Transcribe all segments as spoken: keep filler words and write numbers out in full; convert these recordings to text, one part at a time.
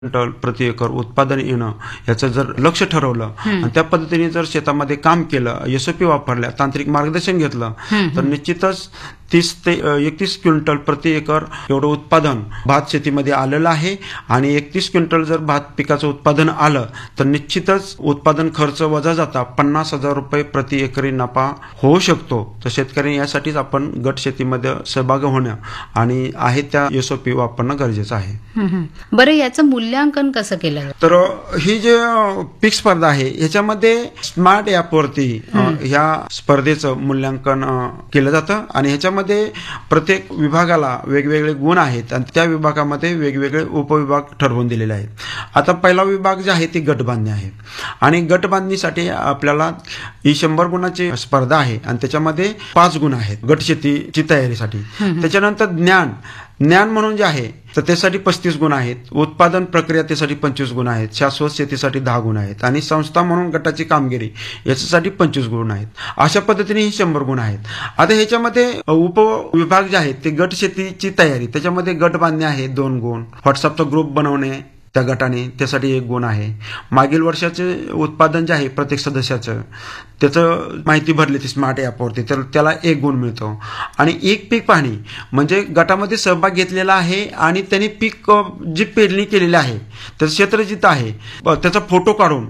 Quintal प्रति acre उत्पादन येणं याचं जर लक्ष ठरवलं आणि त्या पद्धतीने जर शेतामध्ये काम केलं, एसओपी वापरल्या, तांत्रिक मार्गदर्शन घेतलं तर निश्चितच तीस ते एकतीस क्विंटल प्रति एकर एवढं उत्पादन भात शेतीमध्ये आलेलं आहे। आणि एकतीस क्विंटल जर भात पिकाचं उत्पादन आलं तर निश्चितच उत्पादन खर्च वजा जाता पन्नास हजार रुपये प्रति एकरी नफा होऊ शकतो। तर शेतकरी यासाठीच आपण गट शेतीमध्ये सहभागी होणं आणि आहे त्या एसओपी वापरणं गरजेचं आहे। बरं, याचं मूल्यांकन कसं केलं? तर ही जे पीक स्पर्धा आहे याच्यामध्ये स्मार्ट ॲपवरती ह्या स्पर्धेचं मूल्यांकन केलं जातं आणि ह्याच्यामध्ये प्रत्येक विभागाला वेगवेगळे गुण आहेत आणि त्या विभागामध्ये वेगवेगळे उपविभाग ठरवून दिलेले आहेत। आता पहिला विभाग जे आहे ती गटबांधणी आहे आणि गटबांधणीसाठी आपल्याला ही शंभर गुणाची स्पर्धा आहे आणि त्याच्यामध्ये पाच गुण आहेत गट शेतीची तयारीसाठी। त्याच्यानंतर ज्ञान ज्ञान म्हणून जे आहे तर त्यासाठी पस्तीस गुण आहेत, उत्पादन प्रक्रिया त्यासाठी पंचवीस गुण आहेत, शाश्वत शेतीसाठी दहा गुण आहेत आणि संस्था म्हणून गटाची कामगिरी याच्यासाठी पंचवीस गुण आहेत। अशा पद्धतीने ही शंभर गुण आहेत। आता ह्याच्यामध्ये उपविभाग जे आहेत ते गट शेतीची तयारी, त्याच्यामध्ये गट बांधणे आहे दोन गुण, व्हॉट्सअपचा ग्रुप बनवणे त्या गटाने त्यासाठी एक गुण आहे, मागील वर्षाचे उत्पादन जे आहे प्रत्येक सदस्याचं त्याचं माहिती भरली ती स्मार्ट ॲपवरती तर त्याला एक गुण मिळतो। आणि एक पीक पाहणी म्हणजे गटामध्ये सहभाग घेतलेला आहे आणि त्यांनी पीक जी पेरणी केलेली आहे त्याचं क्षेत्र जिथं आहे त्याचा फोटो काढून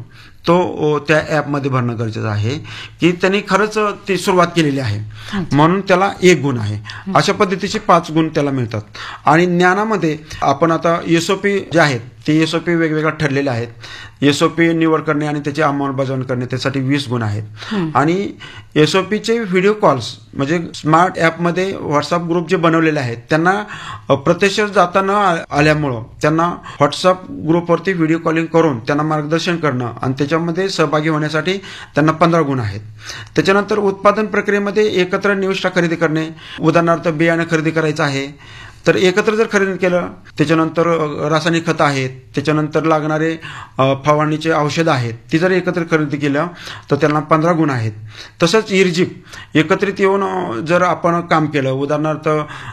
तो त्या ॲपमध्ये भरणं गरजेचं आहे की त्यांनी खरंच ती सुरुवात केलेली आहे म्हणून त्याला एक गुण आहे। अशा पद्धतीचे पाच गुण त्याला मिळतात। आणि ज्ञानामध्ये आपण आता एसओपी जे आहेत ते एसओपी वेगवेगळ्या ठरलेल्या आहेत, एसओपी निवड करणे आणि त्याची अंमलबजावणी करणे त्यासाठी वीस गुण आहेत। आणि एसओपीचे व्हिडिओ कॉल्स म्हणजे स्मार्ट ॲपमध्ये व्हॉट्सअप ग्रुप जे बनवलेले आहेत त्यांना प्रत्यक्ष जाता न आल्यामुळं त्यांना व्हॉट्सअप ग्रुपवरती व्हिडिओ कॉलिंग करून त्यांना मार्गदर्शन करणं आणि त्याच्यामध्ये सहभागी होण्यासाठी त्यांना पंधरा गुण आहेत। त्याच्यानंतर उत्पादन प्रक्रियेमध्ये एकत्र निविष्ठा खरेदी करणे, उदाहरणार्थ बियाणं खरेदी करायचं आहे तर एकत्र जर खरेदी केलं, त्याच्यानंतर रासायनिक खतं आहेत, त्याच्यानंतर लागणारे फवारणीचे औषधं आहेत ती जर एकत्र खरेदी केलं तर त्यांना पंधरा गुण आहेत। तसंच इर्जिक एकत्रित येऊन जर आपण काम केलं, उदाहरणार्थ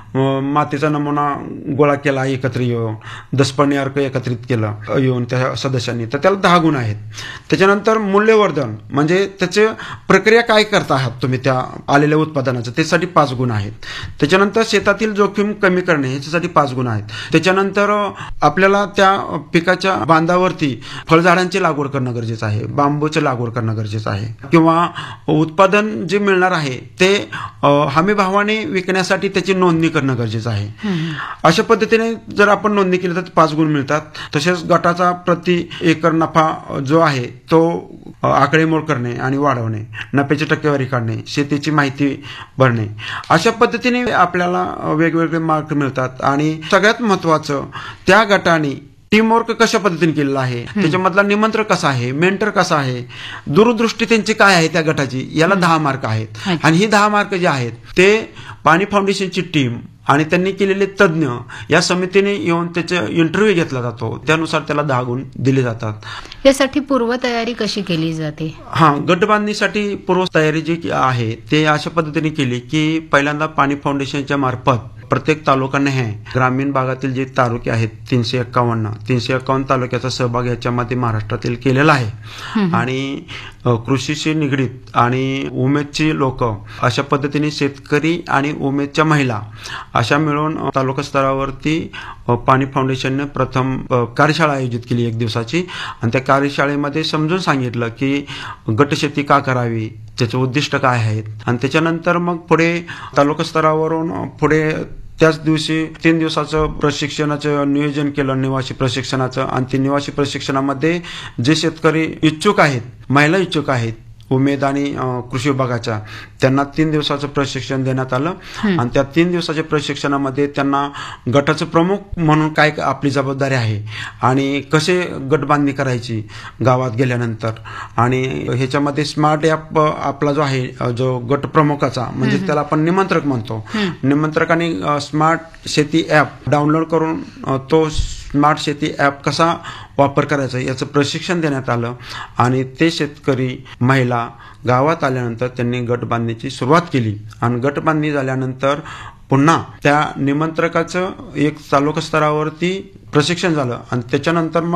मातीचा नमुना गोळा केला एकत्र येऊन, दसपणी अर्क एकत्रित केलं येऊन त्या सदस्यांनी तर त्याला दहा गुण आहेत। त्याच्यानंतर मूल्यवर्धन म्हणजे त्याचे प्रक्रिया काय करता आहात तुम्ही त्या आलेल्या उत्पादनाचं त्यासाठी पाच गुण आहेत। त्याच्यानंतर शेतातील जोखीम कमी करणे याच्यासाठी पाच गुण आहेत। त्याच्यानंतर आपल्याला त्या पिकाच्या बांधावरती फळझाडांची लागवड करणं गरजेचं आहे, बांबूची लागवड करणं गरजेचं आहे किंवा उत्पादन जे मिळणार आहे ते हमी भावाने विकण्यासाठी त्याची नोंदणी करणं गरजेचं आहे। अशा पद्धतीने जर आपण नोंदणी केली तर पाच गुण मिळतात। तसेच गटाचा प्रति एकर नफा जो आहे तो आकडेमोड करणे आणि वाढवणे, नफ्याची टक्केवारी काढणे, शेतीची माहिती भरणे, अशा पद्धतीने आपल्याला वेगवेगळे मार्क मिळतात। आणि सगळ्यात महत्वाचं त्या गटाने टीमवर्क कशा पद्धतीने केलेला आहे, त्याच्यामधला निमंत्रक कसा आहे, मेंटर कसा आहे, दूरदृष्टी त्यांची काय आहे त्या गटाची, याला दहा मार्क आहेत। आणि ही दहा मार्क जे आहेत ते पाणी फाउंडेशनची टीम आणि त्यांनी केलेले तज्ज्ञ या समितीने येऊन त्याचा इंटरव्ह्यू घेतला जातो, त्यानुसार त्याला दहा गुण दिले जातात। यासाठी पूर्वतयारी कशी केली जाते? हा, गट बांधणीसाठी पूर्वतयारी जी आहे ते अशा पद्धतीने केली की पहिल्यांदा पाणी फाउंडेशनच्या मार्फत प्रत्येक तालुक्याने हे ग्रामीण भागातील जे तालुके आहेत तीनशे एक्कावन्न तीनशे एक्कावन्न तालुक्याचा सहभाग याच्यामध्ये महाराष्ट्रातील केलेला आहे। आणि कृषीशी निगडीत आणि उमेदची लोक अशा पद्धतीने शेतकरी आणि उमेदच्या महिला अशा मिळून तालुका स्तरावरती पाणी फाउंडेशनने प्रथम कार्यशाळा आयोजित केली एक दिवसाची आणि त्या कार्यशाळेमध्ये समजून सांगितलं की गटशेती का करावी, त्याचे उद्दिष्ट काय आहेत आणि त्याच्यानंतर मग पुढे तालुका स्तरावरून पुढे त्याच दिवशी तीन दिवसाचं प्रशिक्षणाचं नियोजन केलं, निवासी प्रशिक्षणाचं। आणि ते निवासी प्रशिक्षणामध्ये जे शेतकरी इच्छुक आहेत, महिला इच्छुक आहेत उमेद आणि कृषी विभागाच्या, त्यांना तीन दिवसाचं प्रशिक्षण देण्यात आलं। आणि त्या तीन दिवसाच्या प्रशिक्षणामध्ये त्यांना गटाचं प्रमुख म्हणून काय आपली जबाबदारी आहे आणि कसे गटबांधणी करायची गावात गेल्यानंतर, आणि ह्याच्यामध्ये स्मार्ट ॲप आपला जो आहे जो गट प्रमुखाचा म्हणजे त्याला आपण निमंत्रक म्हणतो, निमंत्रकाने स्मार्ट शेती ॲप डाउनलोड करून तो स्मार्ट शेती ॲप कसा वापर करायचा याचं प्रशिक्षण देण्यात आलं। आणि ते शेतकरी महिला गावात आल्यानंतर त्यांनी गट बांधणीची सुरुवात केली आणि गट बांधणी झाल्यानंतर पुन्हा त्या निमंत्रकाचं एक तालुका स्तरावरती प्रशिक्षण झालं आणि त्याच्यानंतर मग